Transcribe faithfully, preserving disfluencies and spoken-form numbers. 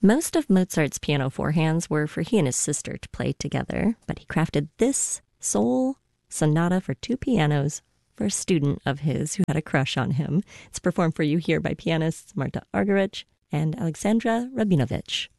Most of Mozart's piano forehands were for he and his sister to play together, but he crafted this sole sonata for two pianos for a student of his who had a crush on him. It's performed for you here by pianists Marta Argerich and Alexandra Rabinovich.